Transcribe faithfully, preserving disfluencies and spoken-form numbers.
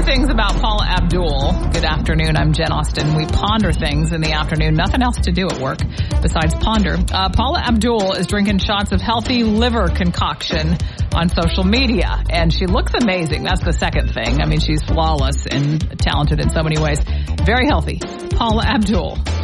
things about Paula Abdul. Good afternoon. I'm Jen Austen. We ponder things in the afternoon. Nothing else to do at work besides ponder. Uh, Paula Abdul is drinking shots of healthy liver concoction on social media, and she looks amazing. That's the second thing. I mean, she's flawless and talented in so many ways. Very healthy. Paula Abdul.